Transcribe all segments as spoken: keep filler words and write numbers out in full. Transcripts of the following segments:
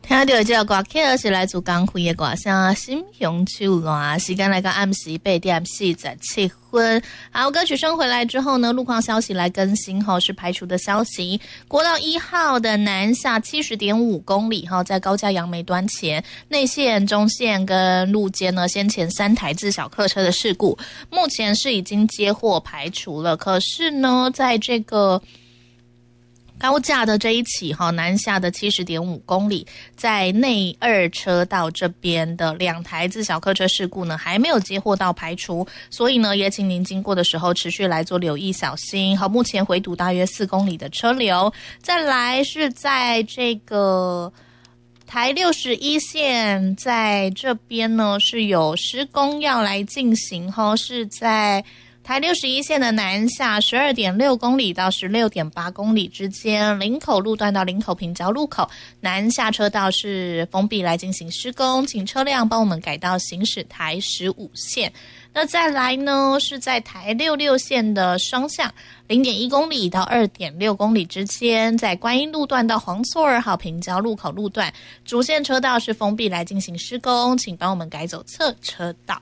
听到这个歌曲是来自江蕙的歌声《心胸手烂》，时间来到暗时八点四十七分。好，歌曲声回来之后呢，路况消息来更新哈，是排除的消息。国道一号的南下 七十点五公里哈，在高架杨梅端前内线、中线跟路肩呢，先前三台自小客车的事故，目前是已经接获排除了。可是呢，在这个高架的这一起哈，南下的 七十点五公里，在内二车道这边的两台自小客车事故呢，还没有接获到排除，所以呢，也请您经过的时候持续来做留意小心。好，目前回堵大约四公里的车流。再来是在这个台六十一线，在这边呢是有施工要来进行哈，是在台六十一线的南下 十二点六公里到 十六点八公里之间，林口路段到林口平交路口南下车道是封闭来进行施工，请车辆帮我们改道行驶台十五线。那再来呢，是在台六六线的双向 零点一公里到 二点六公里之间，在观音路段到黄厝二号平交路口路段主线车道是封闭来进行施工，请帮我们改走侧车道。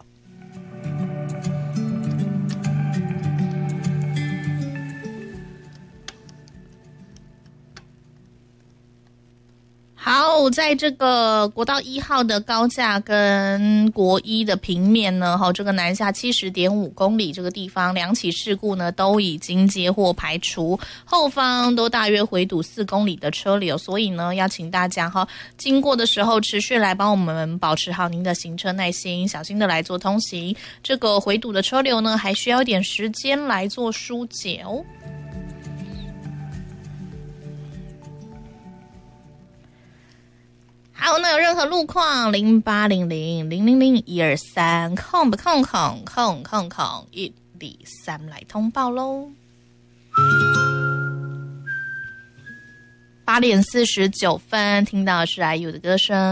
好，在这个国道一号的高架跟国一的平面呢，哈，这个南下 七十点五公里这个地方，两起事故呢都已经接获排除，后方都大约回堵四公里的车流，所以呢，要请大家哈，经过的时候持续来帮我们保持好您的行车耐心，小心的来做通行。这个回堵的车流呢，还需要一点时间来做疏解哦。好，那有任何路况零八零零零零零一二三空不空空空空空一二三来通报喽。八点四十九分，听到的是 I U 的歌声。